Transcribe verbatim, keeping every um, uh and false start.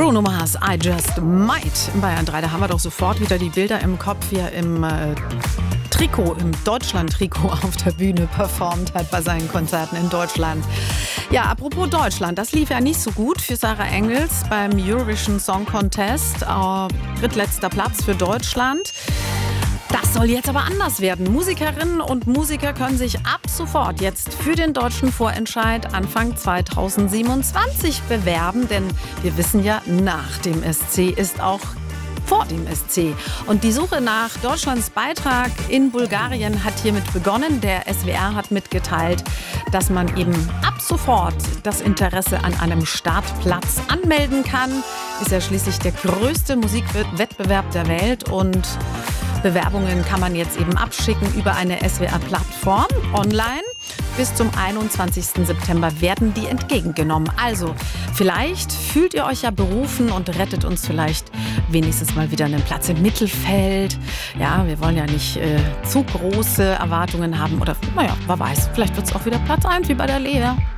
Bruno Mars, I Just Might. In Bayern drei, da haben wir doch sofort wieder die Bilder im Kopf, wie er im äh, Trikot, im Deutschland-Trikot auf der Bühne performt hat bei seinen Konzerten in Deutschland. Ja, apropos Deutschland, das lief ja nicht so gut für Sarah Engels beim Eurovision Song Contest. Äh, drittletzter Platz für Deutschland. Das soll jetzt aber anders werden. Musikerinnen und Musiker können sich ab sofort jetzt für den deutschen Vorentscheid Anfang zweitausendsiebenundzwanzig bewerben. Denn wir wissen ja, nach dem S C ist auch vor dem S C. Und die Suche nach Deutschlands Beitrag in Bulgarien hat hiermit begonnen. Der S W R hat mitgeteilt, dass man eben ab sofort das Interesse an einem Startplatz anmelden kann. Ist ja schließlich der größte Musikwettbewerb der Welt und Bewerbungen kann man jetzt eben abschicken über eine S W R-Plattform online. Bis zum einundzwanzigsten September werden die entgegengenommen. Also, vielleicht fühlt ihr euch ja berufen und rettet uns vielleicht wenigstens mal wieder einen Platz im Mittelfeld. Ja, wir wollen ja nicht äh, zu große Erwartungen haben. Oder, naja, wer weiß, vielleicht wird es auch wieder Platz eins wie bei der Lea.